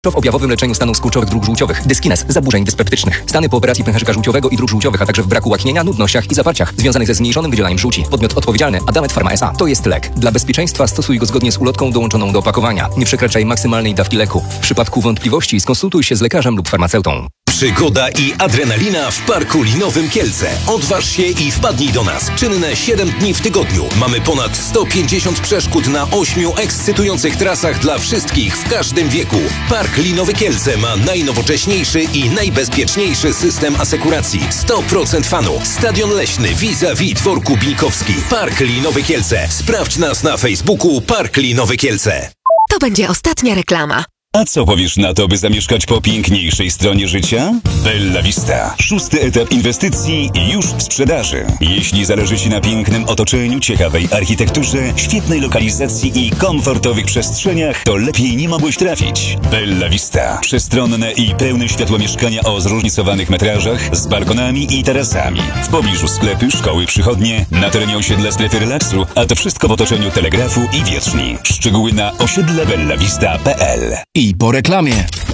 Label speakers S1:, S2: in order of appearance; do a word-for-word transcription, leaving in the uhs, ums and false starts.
S1: W objawowym leczeniu stanów skurczowych dróg żółciowych, dyskinez, zaburzeń dyspeptycznych, stany po operacji pęcherzyka żółciowego i dróg żółciowych, a także w braku łaknienia, nudnościach i zaparciach związanych ze zmniejszonym wydzielaniem żółci. Podmiot odpowiedzialny Adamet Pharma S A. To jest lek. Dla bezpieczeństwa stosuj go zgodnie z ulotką dołączoną do opakowania. Nie przekraczaj maksymalnej dawki leku. W przypadku wątpliwości skonsultuj się z lekarzem lub farmaceutą.
S2: Przygoda i adrenalina w Parku Linowym Kielce. Odważ się i wpadnij do nas. Czynne siedem dni w tygodniu. Mamy ponad sto pięćdziesiąt przeszkód na ośmiu ekscytujących trasach dla wszystkich w każdym wieku. Park Linowy Kielce ma najnowocześniejszy i najbezpieczniejszy system asekuracji. sto procent fanu. Stadion leśny vis-a-vis dworku Binkowski. Park Linowy Kielce. Sprawdź nas na Facebooku Park Linowy Kielce.
S3: To będzie ostatnia reklama.
S4: A co powiesz na to, by zamieszkać po piękniejszej stronie życia? Bella Vista. Szósty etap inwestycji już w sprzedaży. Jeśli zależy Ci na pięknym otoczeniu, ciekawej architekturze, świetnej lokalizacji i komfortowych przestrzeniach, to lepiej nie mogłeś trafić. Bella Vista. Przestronne i pełne światła mieszkania o zróżnicowanych metrażach, z balkonami i tarasami. W pobliżu sklepy, szkoły, przychodnie, na terenie osiedla strefy relaksu, a to wszystko w otoczeniu telegrafu i wietrzni. Szczegóły na osiedle bella vista kropka p l.
S5: I po reklamie.